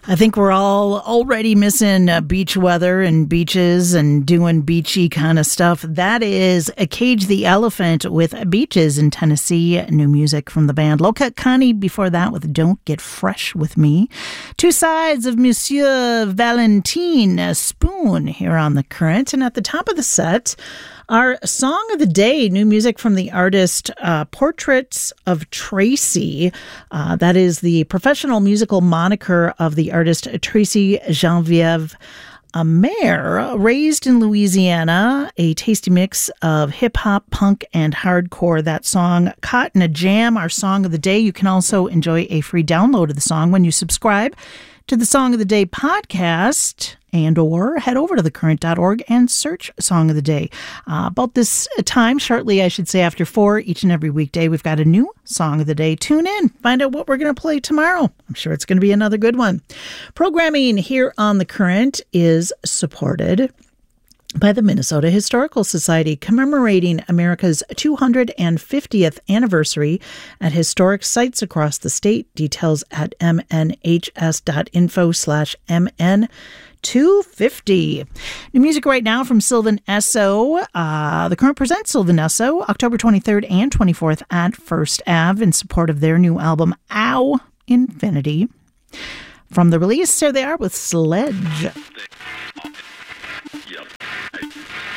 I think we're all already missing beach weather and beaches and doing beachy kind of stuff. That is Cage the Elephant with Beaches in Tennessee. New music from the band Loca Connie before that with Don't Get Fresh With Me. Two sides of Monsieur Valentine Spoon here on The Current. And at the top of the set, our song of the day, new music from the artist Portraits of Tracy. That is the professional musical moniker of the artist Tracy Genevieve Amer, raised in Louisiana, a tasty mix of hip-hop, punk, and hardcore. That song, Caught in a Jam, our song of the day. You can also enjoy a free download of the song when you subscribe to the Song of the Day podcast and or head over to thecurrent.org and search Song of the Day. About this time, shortly, I should say, after 4 each and every weekday, we've got a new Song of the Day. Tune in, find out what we're going to play tomorrow. I'm sure it's going to be another good one. Programming here on The Current is supported by the Minnesota Historical Society, commemorating America's 250th anniversary at historic sites across the state. Details at mnhs.info/mn250. New music right now from Sylvan Esso. The Current presents Sylvan Esso October 23rd and 24th at First Ave in support of their new album, Ow! Infinity. From the release, here they are with Sledge.